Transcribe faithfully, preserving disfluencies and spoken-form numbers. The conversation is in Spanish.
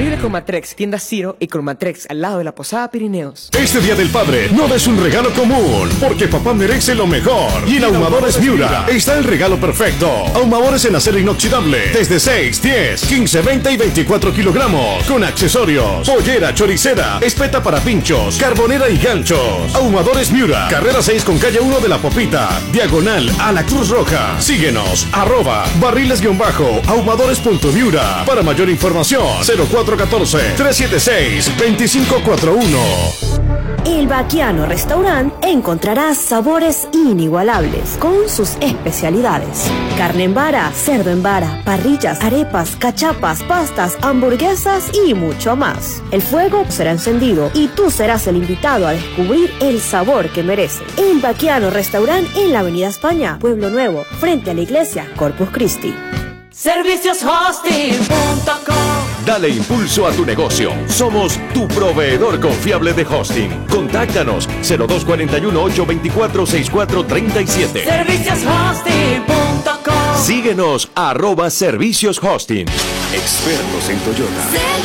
Disponible con Matrex, tienda Ciro y con Matrex al lado de la Posada Pirineos. Este Día del Padre no des un regalo común, porque papá merece lo mejor. Y en Ahumadores Miura está el regalo perfecto. Ahumadores en acero inoxidable desde seis, diez, quince, veinte y veinticuatro kilogramos. Con accesorios, pollera, choricera, espeta para pinchos, carbonera y ganchos. Ahumadores Miura, carrera seis con calle uno de la Popita, diagonal a la Cruz Roja. Síguenos, arroba barriles-ahumadores.miura. Para mayor información, cero cuatro uno cuatro, tres siete seis, dos cinco cuatro uno. El Baquiano Restaurant encontrarás sabores inigualables con sus especialidades. Carne en vara, cerdo en vara, parrillas, arepas, cachapas, pastas, hamburguesas y mucho más. El fuego será encendido y tú serás el invitado a descubrir el sabor que merece. El Baquiano Restaurant en la Avenida España, Pueblo Nuevo, frente a la iglesia Corpus Christi. servicios hosting punto com. Dale impulso a tu negocio. Somos tu proveedor confiable de hosting. Contáctanos cero dos cuatro uno, ocho dos cuatro, seis cuatro tres siete. servicios hosting punto com. Síguenos arroba servicios hosting. Expertos en Toyota.